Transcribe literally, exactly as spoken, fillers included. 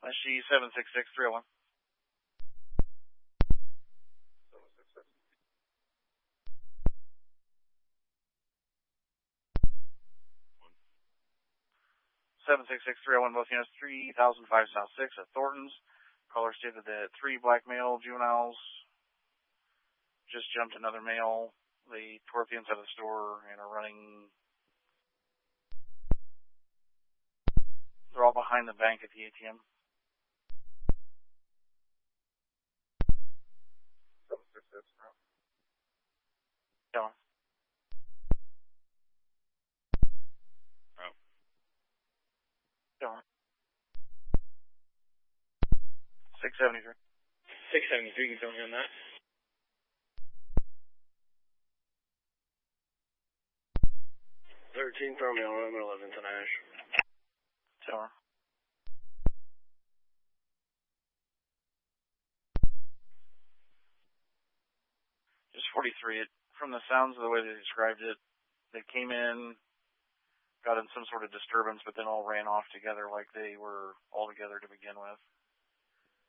S G seven six six three oh one. seven six six three oh one, both units, three thousand five South six at Thornton's. Caller stated that three black male juveniles just jumped another male. They tore up the inside of the store and are running. They're all behind the bank at the A T M. Go on. Go on. six seventy-three. six seventy-three, you can tell me on that. thirteen Romeo, Roman eleven to Nash. Tower. Just forty-three. It, from the sounds of the way they described it, they came in, got in some sort of disturbance, but then all ran off together like they were all together to begin with.